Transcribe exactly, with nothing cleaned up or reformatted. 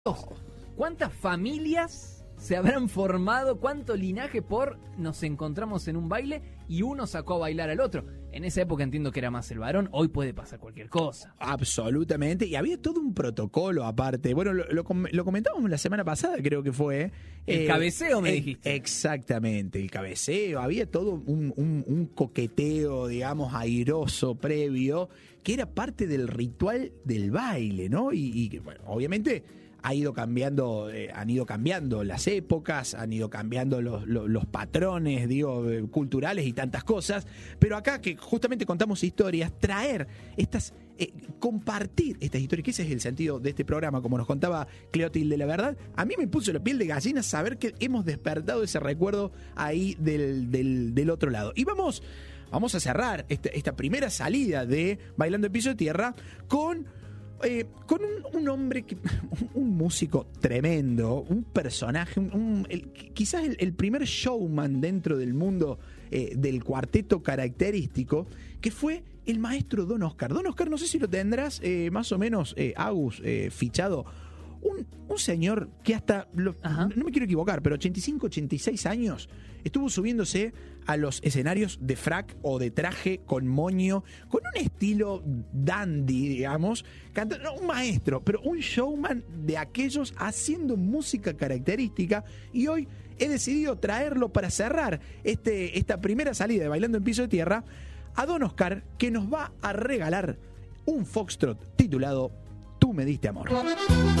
¿Cuántas familias se habrán formado? ¿Cuánto linaje por nos encontramos en un baile y uno sacó a bailar al otro? En esa época entiendo que era más el varón, hoy puede pasar cualquier cosa. Absolutamente, y había todo un protocolo aparte. Bueno, lo, lo, lo comentamos la semana pasada, creo que fue. El eh, cabeceo, me eh, dijiste. Exactamente, el cabeceo. Había todo un, un, un coqueteo, digamos, airoso previo, que era parte del ritual del baile, ¿no? Y, y bueno, obviamente ha ido cambiando, eh, han ido cambiando las épocas, han ido cambiando los, los, los patrones, digo, eh, culturales y tantas cosas, pero acá que justamente contamos historias, traer estas, eh, compartir estas historias, que ese es el sentido de este programa, como nos contaba Cleotilde, la verdad, a mí me puso la piel de gallina saber que hemos despertado ese recuerdo ahí del, del, del otro lado. Y vamos, vamos a cerrar esta, esta primera salida de Bailando en Piso de Tierra con... Eh, con un, un hombre, que, un músico tremendo, un personaje, un, un, el, quizás el, el primer showman dentro del mundo eh, del cuarteto característico, que fue el maestro Don Oscar. Don Oscar, no sé si lo tendrás eh, más o menos, eh, Agus, eh, fichado. Un, un señor que hasta, lo, no me quiero equivocar, pero ochenta y cinco, ochenta y seis años, estuvo subiéndose a los escenarios de frac o de traje con moño, con un estilo dandy, digamos, cantando, no, un maestro, pero un showman de aquellos haciendo música característica, y hoy he decidido traerlo para cerrar este, esta primera salida de Bailando en Piso de Tierra a Don Oscar, que nos va a regalar un foxtrot titulado Tú me diste amor.